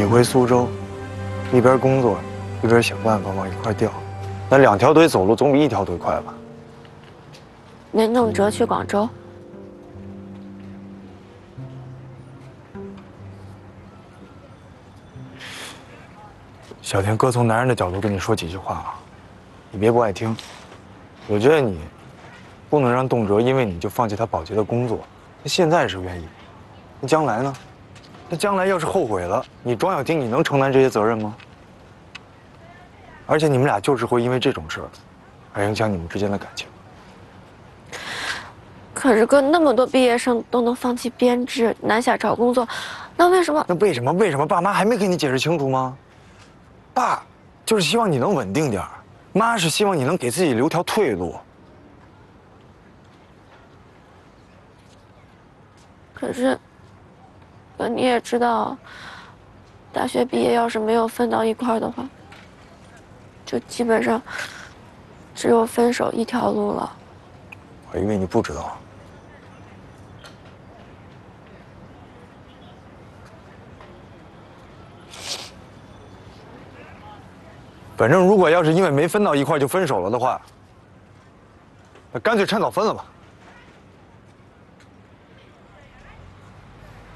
你回苏州，一边工作，一边想办法往一块调，那2条腿走路总比1条腿快吧？ 那弄哲去广州？ 小田哥从男人的角度跟你说几句话啊，你别不爱听。我觉得你不能让动辄因为你就放弃他保洁的工作。他现在是愿意，那将来呢？那将来要是后悔了，你庄小婷你能承担这些责任吗？而且你们俩就是会因为这种事儿，而影响你们之间的感情。 可是哥，那么多毕业生都能放弃编制，南下找工作，那为什么？ 那为什么爸妈还没给你解释清楚吗？爸就是希望你能稳定点儿，妈是希望你能给自己留条退路。 可是，哥你也知道，大学毕业要是没有分到一块儿的话，就基本上只有分手一条路了。 我以为你不知道。反正如果要是因为没分到一块就分手了的话，那干脆趁早分了吧。